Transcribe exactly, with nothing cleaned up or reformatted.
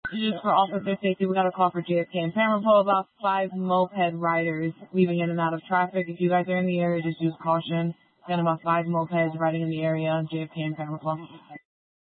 Just for officer safety, we got a call for J F K and Pamela about five moped riders weaving in and out of traffic. If you guys are in the area, just use caution. Got about five mopeds riding in the area, J F K and Pamela.